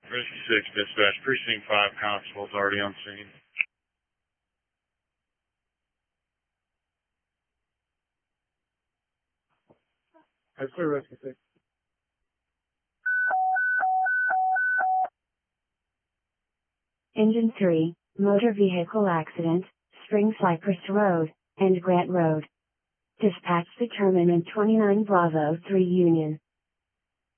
Rescue 6 dispatch, precinct 5 constables already on scene. That's clear, Rescue 6. Engine 3, motor vehicle accident, Spring Cypress Road, and Grant Road. Dispatch determinant 29 Bravo 3 Union.